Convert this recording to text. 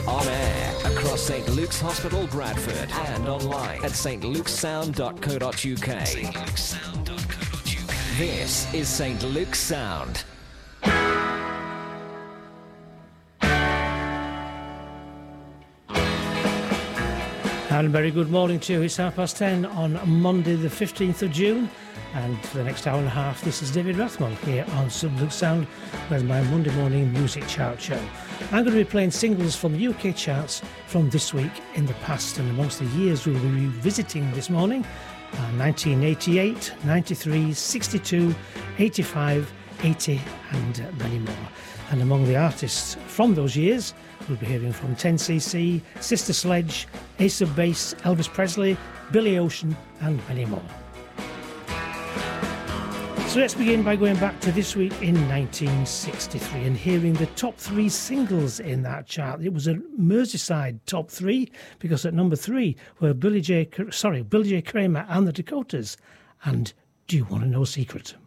On air across St Luke's Hospital, Bradford, and online at stlukesound.co.uk. This is St Luke's Sound. And very good morning to you. It's 10:30 on Monday the 15th of June. And for the next hour and a half, this is David Rathmore here on St Luke's Sound with my Monday morning music chart show. I'm going to be playing singles from the UK charts from this week in the past, and amongst the years we'll be revisiting this morning 1988, 93, 62, 85, 80 and many more. And among the artists from those years, we'll be hearing from 10cc, Sister Sledge, Ace of Base, Elvis Presley, Billy Ocean and many more. So let's begin by going back to this week in 1963 and hearing the top three singles in that chart. It was a Merseyside top three because at number 3 were Billy J. Kramer and the Dakotas and Do You Want to Know a Secret?